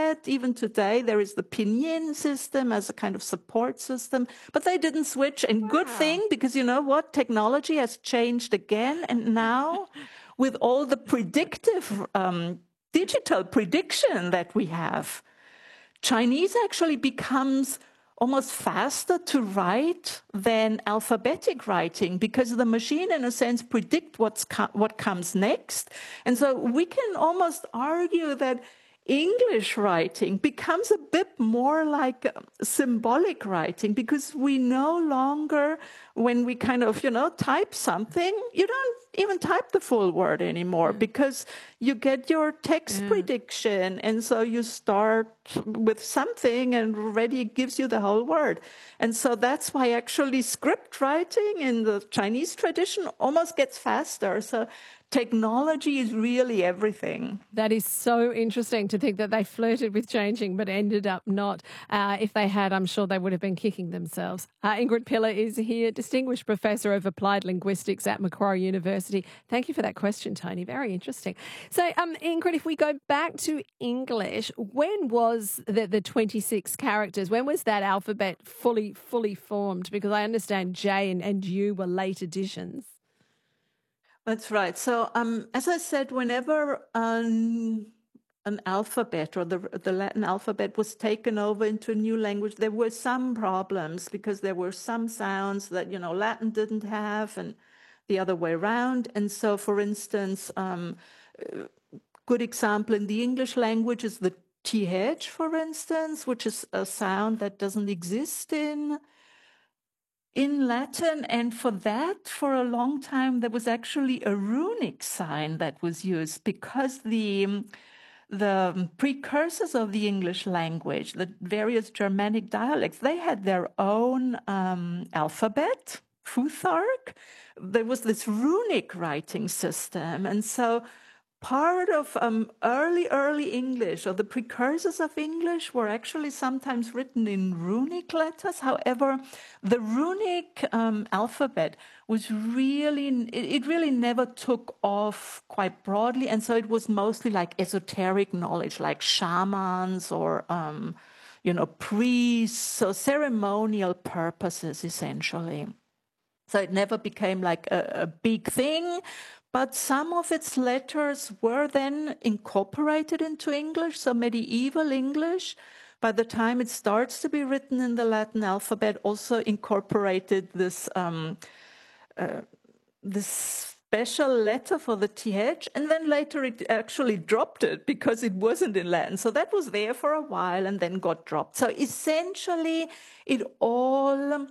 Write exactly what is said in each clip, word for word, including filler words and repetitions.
alphabet. Even today, there is the pinyin system as a kind of support system, but they didn't switch. And wow. Good thing, because you know what? Technology has changed again. And now with all the predictive, um, digital prediction that we have, Chinese actually becomes almost faster to write than alphabetic writing, because the machine, in a sense, predict what's co- what comes next. And so we can almost argue that English writing becomes a bit more like uh, symbolic writing, because we no longer, when we kind of, you know, type something, you don't even type the full word anymore, because you get your text yeah. prediction. And so you start with something and already it gives you the whole word. And so that's why actually script writing in the Chinese tradition almost gets faster. So technology is really everything. That is so interesting to think that they flirted with changing but ended up not. Uh, if they had, I'm sure they would have been kicking themselves. Uh, Ingrid Pillar is here, Distinguished Professor of Applied Linguistics at Macquarie University. Thank you for that question, Tony. Very interesting. So, um, Ingrid, if we go back to English, when was the, the twenty-six characters, when was that alphabet fully, fully formed? Because I understand J and, and U were late additions. That's right. So, um, as I said, whenever um, an alphabet or the the Latin alphabet was taken over into a new language, there were some problems, because there were some sounds that, you know, Latin didn't have, and the other way around. And so, for instance, um, a good example in the English language is the th, for instance, which is a sound that doesn't exist in in Latin. And for that, for a long time, there was actually a runic sign that was used, because the the precursors of the English language, the various Germanic dialects, they had their own um, alphabet, Futhark. There was this runic writing system. And so part of um, early, early English, or the precursors of English, were actually sometimes written in runic letters. However, the runic um, alphabet was really, it really never took off quite broadly. And so it was mostly like esoteric knowledge, like shamans or, um, you know, priests, so ceremonial purposes, essentially. So it never became like a, a big thing. But some of its letters were then incorporated into English, so medieval English, by the time it starts to be written in the Latin alphabet, also incorporated this um, uh, this special letter for the th, and then later it actually dropped it because it wasn't in Latin. So that was there for a while and then got dropped. So essentially, it all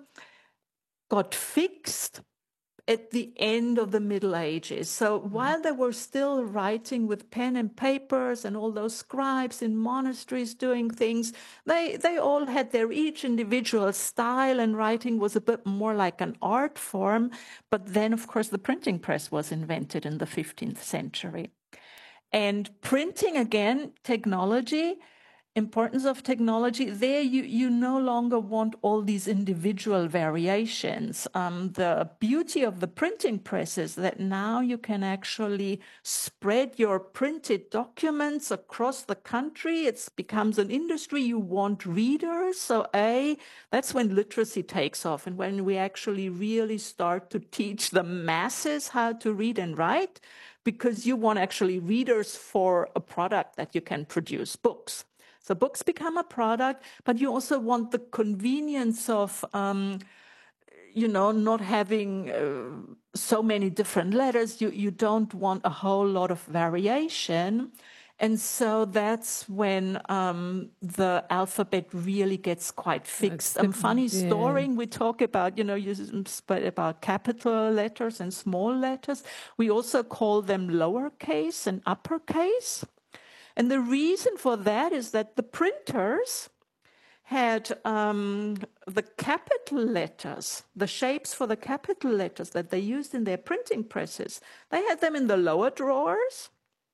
got fixed at the end of the Middle Ages. So while they were still writing with pen and papers and all those scribes in monasteries doing things, they, they all had their each individual style, and writing was a bit more like an art form. But then, of course, the printing press was invented in the fifteenth century. And printing, again, technology, importance of technology, there you, you no longer want all these individual variations. Um, the beauty of the printing press is that now you can actually spread your printed documents across the country. It becomes an industry. You want readers. So A, that's when literacy takes off, and when we actually really start to teach the masses how to read and write, because you want actually readers for a product that you can produce, books. So books become a product, but you also want the convenience of, um, you know, not having uh, so many different letters. You, you don't want a whole lot of variation. And so that's when um, the alphabet really gets quite fixed. A um, funny yeah. story, we talk about, you know, you spoke about capital letters and small letters. We also call them lowercase and uppercase. And the reason for that is that the printers had um, the capital letters, the shapes for the capital letters that they used in their printing presses, they had them in the lower drawers.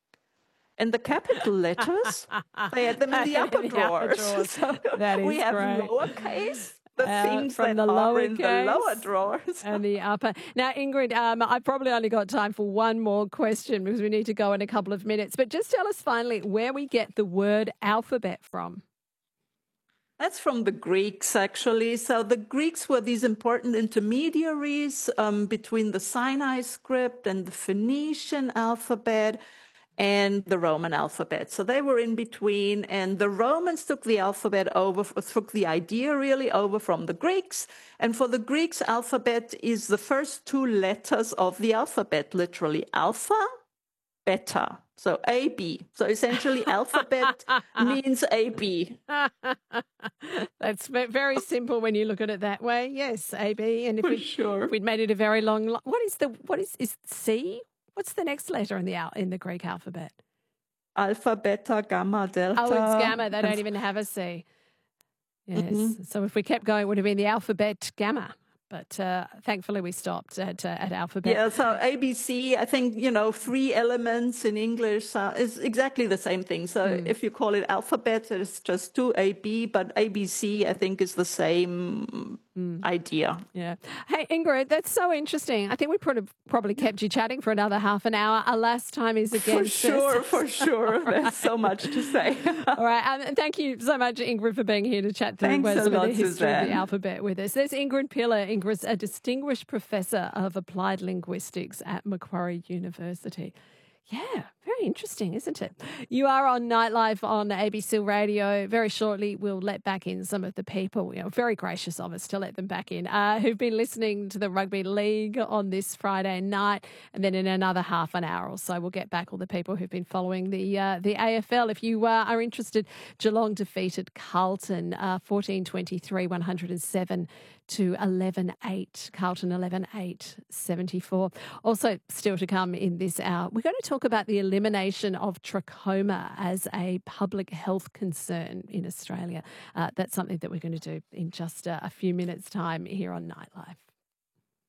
And the capital letters, they had them in the upper in the drawers. upper drawers. So that is we have great. lowercase the uh, things from that the are in the lowercase lower drawers. and the upper. Now, Ingrid, um, I've probably only got time for one more question because we need to go in a couple of minutes. But just tell us finally where we get the word alphabet from. That's from the Greeks, actually. So the Greeks were these important intermediaries um, between the Sinai script and the Phoenician alphabet and the Roman alphabet. So they were in between, and the Romans took the alphabet over, took the idea really over from the Greeks. And for the Greeks, alphabet is the first two letters of the alphabet, literally alpha, beta. So A B. So essentially, alphabet means A B. That's very simple when you look at it that way. Yes, A B. And if, For we, sure. if we'd made it a very long, li- what is the what is is C? What's the next letter in the al- in the Greek alphabet? Alpha, beta, gamma, delta. Oh, it's gamma. They don't even have a C. Yes. Mm-hmm. So if we kept going, it would have been the alphabet gamma. But uh, thankfully, we stopped at uh, at alphabet. Yeah, so A B C, I think, you know, three elements in English uh, is exactly the same thing. So mm. if you call it alphabet, it's just two A B, but A B C, I think, is the same mm. idea. Yeah. Hey, Ingrid, that's so interesting. I think we probably probably kept you chatting for another half an hour. Alas, time is against For sure, us. for sure. There's so much to say. All right. Um, and thank you so much, Ingrid, for being here to chat through Thanks a lot, the history Suzanne. of the alphabet with us. There's Ingrid Pillar. Ingrid's a distinguished professor of applied linguistics at Macquarie University. Yeah, very interesting, isn't it? You are on Nightlife on A B C Radio. Very shortly, we'll let back in some of the people, you know, very gracious of us to let them back in, uh, who've been listening to the Rugby League on this Friday night. And then in another half an hour or so, we'll get back all the people who've been following the uh, the A F L. If you uh, are interested, Geelong defeated Carlton uh, fourteen twenty-three, one hundred seven to eleven eight. Carlton eleven eight, seventy-four. Also, still to come in this hour, we're going to talk about the elimination of trachoma as a public health concern in Australia. Uh, that's something that we're going to do in just uh, a few minutes' time here on Nightlife.